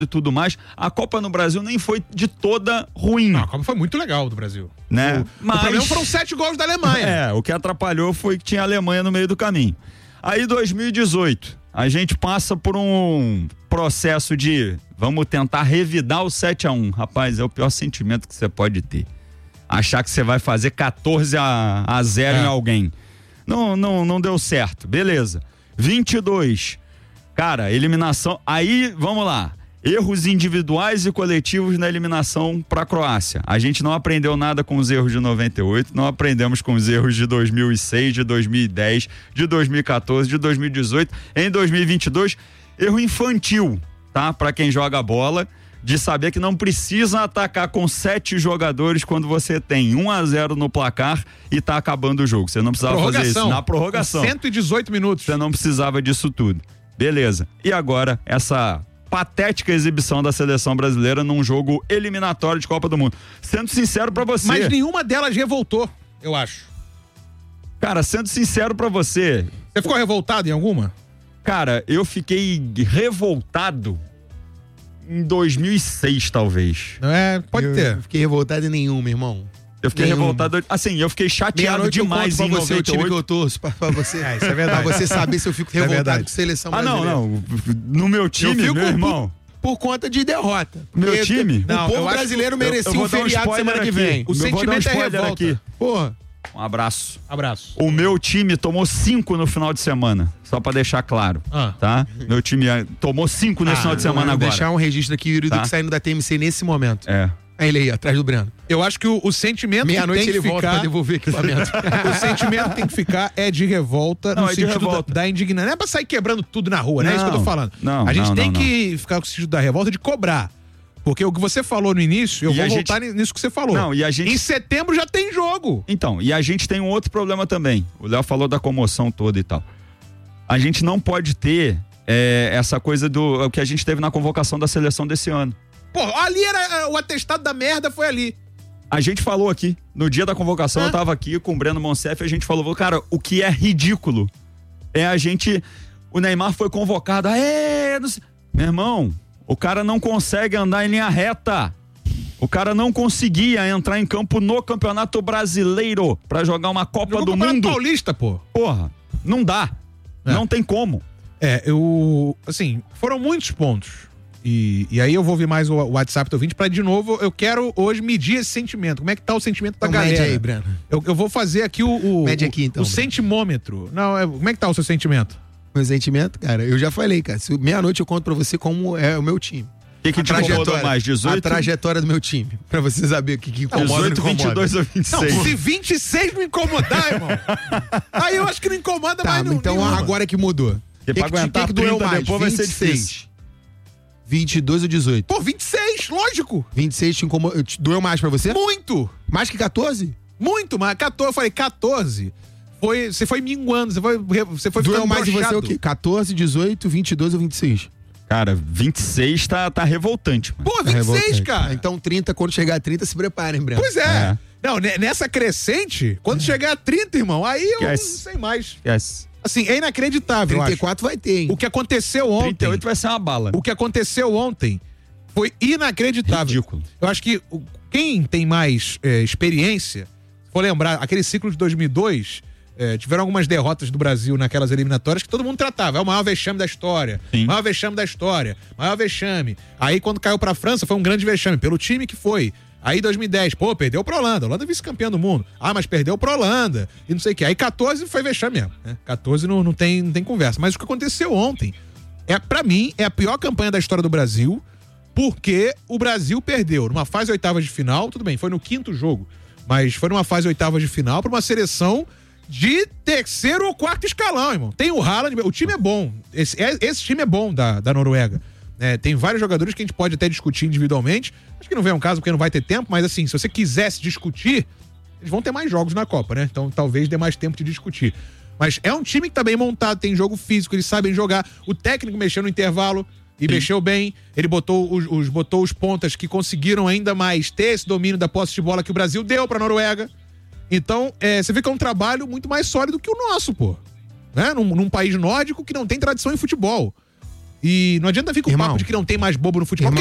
e tudo mais. A Copa no Brasil nem foi de toda ruim. Não, a Copa foi muito legal do Brasil. Né? O problema foram 7 gols da Alemanha. O que atrapalhou foi que tinha a Alemanha no meio do caminho. Aí 2018, a gente passa por um processo de vamos tentar revidar o 7-1. Rapaz, é o pior sentimento que você pode ter. Achar que você vai fazer 14-0 em alguém. Não deu certo. Beleza. 22. Cara, eliminação. Aí, vamos lá. Erros individuais e coletivos na eliminação para a Croácia. A gente não aprendeu nada com os erros de 98, não aprendemos com os erros de 2006, de 2010, de 2014, de 2018. Em 2022, erro infantil, tá? Para quem joga bola, de saber que não precisa atacar com 7 jogadores quando você tem 1-0 no placar e tá acabando o jogo. Você não precisava fazer isso na prorrogação. 118 minutos. Você não precisava disso tudo. Beleza. E agora, essa patética exibição da seleção brasileira num jogo eliminatório de Copa do Mundo. Sendo sincero pra você... Mas nenhuma delas revoltou, eu acho. Cara, sendo sincero pra você... Você ficou revoltado em alguma? Cara, eu fiquei revoltado em 2006, talvez. Pode ter. Eu fiquei revoltado em nenhuma, irmão. Eu fiquei revoltado, assim, eu fiquei chateado demais em 98. O time que eu torço, pra você. Isso é verdade. Pra você saber se eu fico revoltado com seleção brasileira. Não. No meu time, meu irmão. Por conta de derrota. Meu time? O povo brasileiro merecia um feriado semana que vem. O sentimento é revolta. Aqui. Porra. Um abraço. Abraço. O meu time tomou 5 no final de semana. Só pra deixar claro. Tá? Meu time tomou 5 nesse final de semana agora. Deixar um registro aqui, Yuri, do que saindo da TMC nesse momento. É ele aí, atrás do Breno. Eu acho que o sentimento que tem que ficar... Meia-noite ele volta pra devolver equipamento. O sentimento que tem que ficar é de revolta, no sentido da indignação. Não é pra sair quebrando tudo na rua, né? É isso que eu tô falando. A gente tem que ficar com o sentido da revolta de cobrar. Porque o que você falou no início, eu vou voltar nisso que você falou. Em setembro já tem jogo. Então, e a gente tem um outro problema também. O Léo falou da comoção toda e tal. A gente não pode ter essa coisa do que a gente teve na convocação da seleção desse ano. Pô, ali era o atestado da merda, foi ali. A gente falou aqui, no dia da convocação, eu tava aqui com o Breno Monsef, a gente falou, cara, o que é ridículo é o Neymar foi convocado, meu irmão, o cara não consegue andar em linha reta. O cara não conseguia entrar em campo no Campeonato Brasileiro pra jogar uma Copa do Mundo. Paulista, pô. Porra, não dá. Não tem como. Foram muitos pontos. E aí eu vou ouvir mais o WhatsApp do ouvinte pra, de novo, eu quero hoje medir esse sentimento. Como é que tá o sentimento da galera? Mede aí, Breno. Eu vou fazer aqui mede aqui, então, o sentimômetro. Como é que tá o seu sentimento? Meu sentimento, cara, eu já falei, cara. Meia-noite eu conto pra você como é o meu time. O que te incomodou mais? 18? A trajetória do meu time. Pra você saber o que incomoda. 18, 22 ou 26? Não, se 26 não incomodar, irmão. Aí eu acho que não incomoda mais não. Então agora que mudou. Porque pra aguentar que doeu mais? Depois vai ser difícil. 22 ou 18? Pô, 26, lógico. 26 doeu mais pra você? Muito. Mais que 14? Muito mais. 14, eu falei 14. Você foi minguando, você foi doeu ficando mais broxado. de você o quê? 14, 18, 22 ou 26? Cara, 26 tá revoltante. Mano. Pô, 26, cara. Então 30, quando chegar a 30, se preparem, Breno. Pois é. Não, nessa crescente, quando chegar a 30, irmão, aí eu não sei mais. Assim, é inacreditável. 34 vai ter, hein? O que aconteceu ontem. 38 vai ser uma bala. O que aconteceu ontem foi inacreditável. Ridículo. Eu acho que quem tem mais experiência, vou lembrar, aquele ciclo de 2002, tiveram algumas derrotas do Brasil naquelas eliminatórias que todo mundo tratava. É o maior vexame da história. Sim. Maior vexame da história. Maior vexame. Aí quando caiu pra França foi um grande vexame, pelo time que foi. Aí 2010, perdeu pra Holanda. Holanda é vice-campeã do mundo. Mas perdeu pra Holanda. E não sei o que. Aí 14 foi vexame mesmo. Né? 14 não tem conversa. Mas o que aconteceu ontem, pra mim, é a pior campanha da história do Brasil, porque o Brasil perdeu numa fase oitavas de final, tudo bem, foi no 5º jogo, mas foi numa fase oitavas de final pra uma seleção de 3º ou 4º escalão, irmão. Tem o Haaland, o time é bom. Esse time é bom da Noruega. Tem vários jogadores que a gente pode até discutir individualmente. Acho que não vem um caso porque não vai ter tempo, mas assim, se você quisesse discutir, eles vão ter mais jogos na Copa, né? Então talvez dê mais tempo de discutir. Mas é um time que tá bem montado, tem jogo físico, eles sabem jogar. O técnico mexeu no intervalo e mexeu bem. Ele botou os pontas que conseguiram ainda mais ter esse domínio da posse de bola que o Brasil deu pra Noruega. Então, você vê que é um trabalho muito mais sólido que o nosso, pô. Né? Num país nórdico que não tem tradição em futebol. E não adianta vir com o Irmão. papo de que não tem mais bobo no futebol.